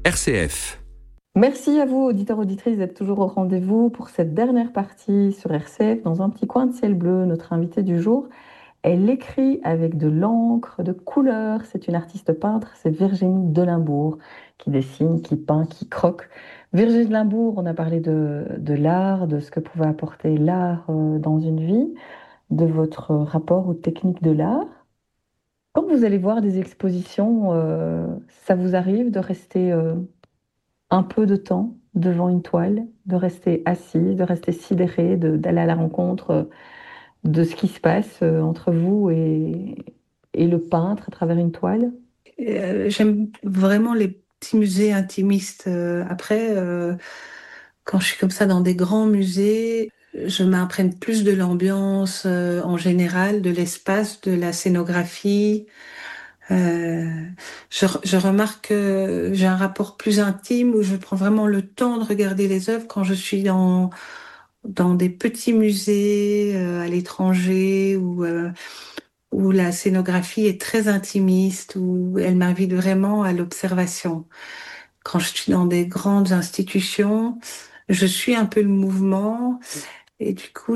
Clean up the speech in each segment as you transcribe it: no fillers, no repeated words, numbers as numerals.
RCF. Merci à vous, auditeurs, auditrices, d'être toujours au rendez-vous pour cette dernière partie sur RCF. Dans un petit coin de ciel bleu, notre invitée du jour, elle écrit avec de l'encre, de couleur. C'est une artiste peintre, c'est Virginie Delimbourg, qui dessine, qui peint, qui croque. Virginie Delimbourg, on a parlé de l'art, de ce que pouvait apporter l'art dans une vie, de votre rapport aux techniques de l'art. Quand vous allez voir des expositions, ça vous arrive de rester un peu de temps devant une toile, de rester assis, de rester sidéré, d'aller à la rencontre de ce qui se passe entre vous et le peintre à travers une toile? J'aime vraiment les petits musées intimistes. Après, quand je suis comme ça dans des grands musées, je m'imprègne plus de l'ambiance en général, de l'espace, de la scénographie. Euh, je remarque que j'ai un rapport plus intime où je prends vraiment le temps de regarder les œuvres quand je suis dans des petits musées à l'étranger où la scénographie est très intimiste, où elle m'invite vraiment à l'observation. Quand je suis dans des grandes institutions, je suis un peu le mouvement et du coup,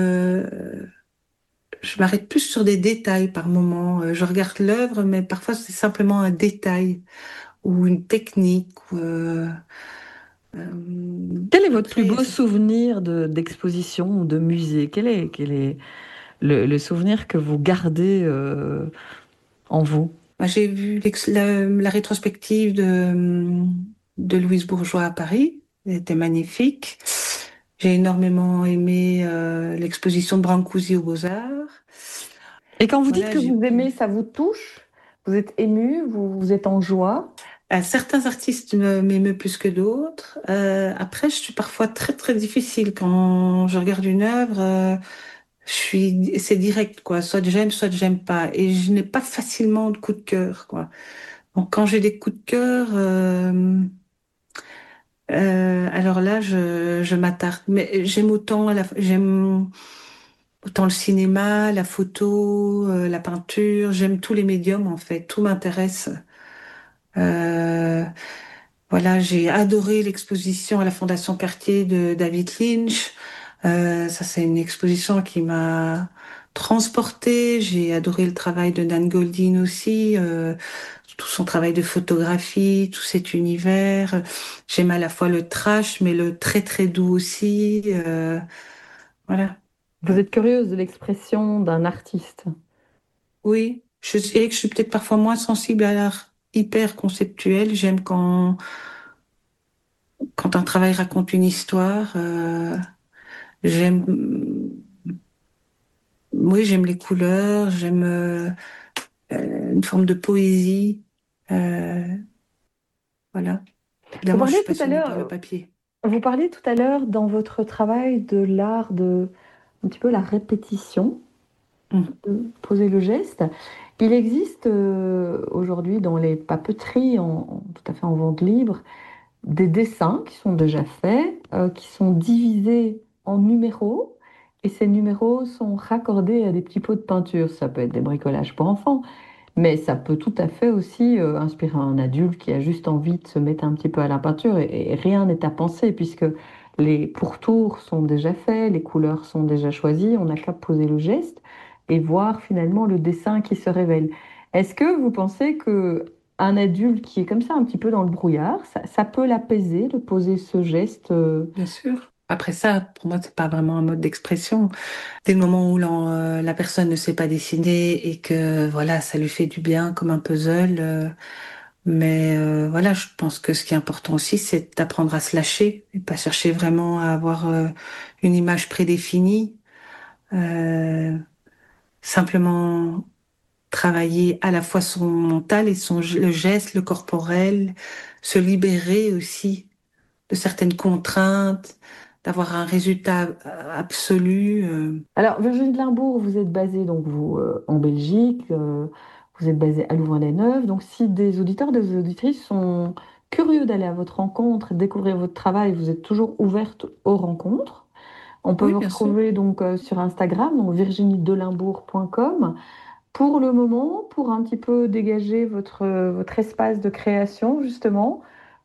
je m'arrête plus sur des détails par moment. Je regarde l'œuvre, mais parfois c'est simplement un détail ou une technique. Quel est votre plus Après, beau souvenir d'exposition ou de musée? Quel est le souvenir que vous gardez en vous? moi, j'ai vu la rétrospective de Louise Bourgeois à Paris. Elle était magnifique. J'ai énormément aimé l'exposition de Brancusi aux Beaux-Arts. Et quand vous dites Voilà, que j'ai vous pu. aimez, ça vous touche? Vous êtes ému? Vous êtes en joie? Certains artistes m'émeuvent plus que d'autres. Après, je suis parfois très très difficile quand je regarde une œuvre. C'est direct quoi. Soit j'aime pas. Et je n'ai pas facilement de coup de cœur quoi. Donc quand j'ai des coups de cœur, alors là, je m'attarde. Mais j'aime autant le cinéma, la photo, la peinture. J'aime tous les médiums en fait. Tout m'intéresse. Euh, voilà, j'ai adoré l'exposition à la Fondation Cartier de David Lynch. Ça, c'est une exposition qui m'a transportée. J'ai adoré le travail de Nan Goldin aussi, tout son travail de photographie, tout cet univers. J'aime à la fois le trash, mais le très très doux aussi. Voilà. Vous êtes curieuse de l'expression d'un artiste? Oui, je sais que je suis peut-être parfois moins sensible à l'art hyper conceptuel. J'aime quand un travail raconte une histoire. J'aime, oui, j'aime les couleurs, j'aime une forme de poésie. Euh, voilà. Vous Évidemment, je parliez suis tout à passionnée par le l'heure, papier. vous parliez tout à l'heure dans votre travail de l'art de un petit peu la répétition, Mm. de poser le geste. Il existe aujourd'hui dans les papeteries, tout à fait en vente libre, des dessins qui sont déjà faits, qui sont divisés en numéros, et ces numéros sont raccordés à des petits pots de peinture. Ça peut être des bricolages pour enfants, mais ça peut tout à fait aussi inspirer un adulte qui a juste envie de se mettre un petit peu à la peinture, et rien n'est à penser puisque les pourtours sont déjà faits, les couleurs sont déjà choisies, on n'a qu'à poser le geste et voir finalement le dessin qui se révèle. Est-ce que vous pensez que un adulte qui est comme ça un petit peu dans le brouillard, ça peut l'apaiser de poser ce geste Bien sûr. Après ça, pour moi, c'est pas vraiment un mode d'expression. Dès le moment où la personne ne sait pas dessiner et que voilà, ça lui fait du bien comme un puzzle. Mais voilà, je pense que ce qui est important aussi, c'est d'apprendre à se lâcher et pas chercher vraiment à avoir une image prédéfinie. Euh, Simplement travailler à la fois son mental et le geste, le corporel, se libérer aussi de certaines contraintes, d'avoir un résultat absolu. Alors, Virginie de Limbourg, vous êtes basée donc vous en Belgique, vous êtes basée à Louvain-la-Neuve. Donc, si des auditeurs, des auditrices sont curieux d'aller à votre rencontre, découvrir votre travail, vous êtes toujours ouverte aux rencontres. On peut Oui, vous bien sûr. retrouver donc sur Instagram, donc virginiedelimbourg.com. Pour le moment, pour un petit peu dégager votre espace de création, justement,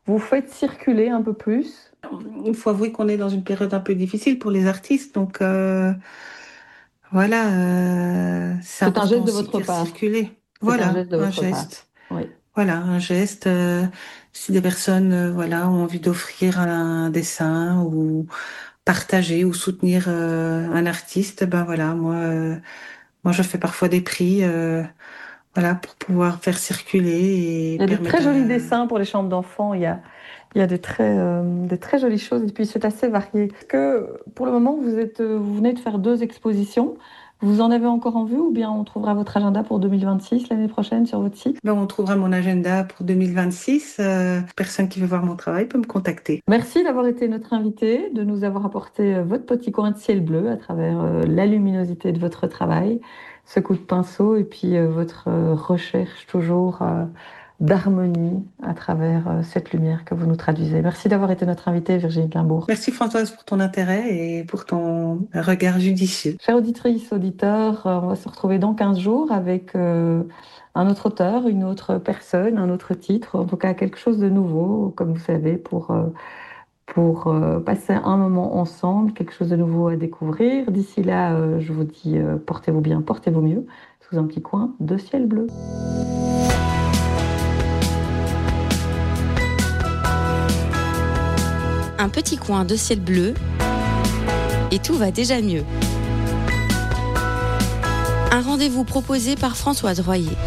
vous faites circuler un peu plus. Il faut avouer qu'on est dans une période un peu difficile pour les artistes, donc voilà, c'est C'est un important geste de aussi de votre faire part. circuler. C'est un Voilà, geste de un votre part. geste. Oui. Voilà, un geste. Si des personnes, voilà, ont envie d'offrir un dessin ou partager ou soutenir un artiste, ben voilà, moi je fais parfois des prix, voilà, pour pouvoir faire circuler et Il y a des très permettre jolis à... dessins pour les chambres d'enfants. Il y a des très jolies choses et puis c'est assez varié. Est-ce que pour le moment, vous venez de faire 2 expositions. Vous en avez encore en vue ou bien on trouvera votre agenda pour 2026 l'année prochaine sur votre site? Ben, on trouvera mon agenda pour 2026. Personne qui veut voir mon travail peut me contacter. Merci d'avoir été notre invité, de nous avoir apporté votre petit coin de ciel bleu à travers la luminosité de votre travail, ce coup de pinceau et puis votre recherche toujours d'harmonie à travers cette lumière que vous nous traduisez. Merci d'avoir été notre invité, Virginie Glimbourg. Merci Françoise pour ton intérêt et pour ton regard judicieux. Chères auditrices, auditeurs, on va se retrouver dans 15 jours avec un autre auteur, une autre personne, un autre titre, en tout cas quelque chose de nouveau, comme vous savez, pour passer un moment ensemble, quelque chose de nouveau à découvrir. D'ici là, je vous dis portez-vous bien, portez-vous mieux, sous un petit coin de ciel bleu. Un petit coin de ciel bleu et tout va déjà mieux. Un rendez-vous proposé par Françoise Royer.